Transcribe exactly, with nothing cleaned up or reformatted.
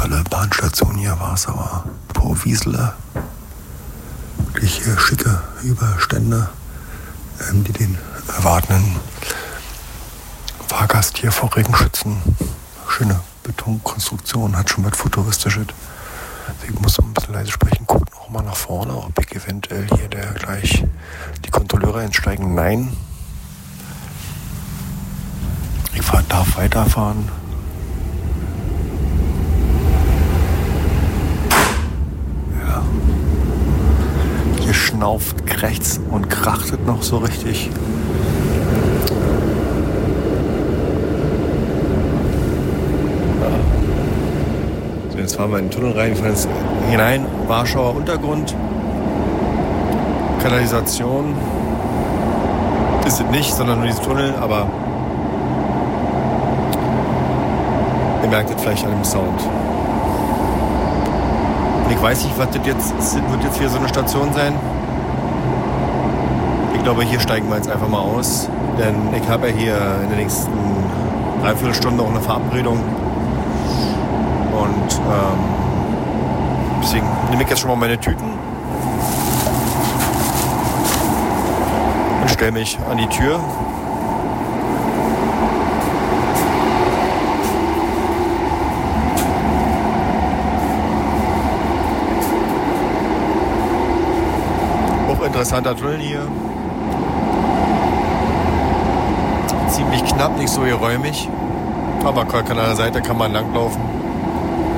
tolle Bahnstation hier war es aber. Vorwiesele. Wirklich hier schicke Überstände, ähm, die den erwartenden Fahrgast hier vor Regen schützen. Schöne Betonkonstruktion, hat schon was Futuristisches. Ich muss ein bisschen leise sprechen, guckt noch mal nach vorne, ob ich eventuell hier der gleich die Kontrolleure einsteigen. Nein. Ich fahr, darf weiterfahren. Ja. Hier schnauft, krächzt und krachtet noch so richtig. Jetzt fahren wir in den Tunnel rein, wir fahren jetzt hinein, Warschauer Untergrund, Kanalisation ist es nicht, sondern nur dieser Tunnel, aber ihr merkt es vielleicht an dem Sound. Und ich weiß nicht, was das jetzt, das wird jetzt hier so eine Station sein. Ich glaube, hier steigen wir jetzt einfach mal aus, denn ich habe ja hier in der nächsten Dreiviertelstunde auch eine Verabredung. Und ähm, deswegen nehme ich jetzt schon mal meine Tüten und stelle mich an die Tür. Hochinteressanter Tunnel hier. Ziemlich knapp, nicht so geräumig. Aber an der Seite kann man langlaufen.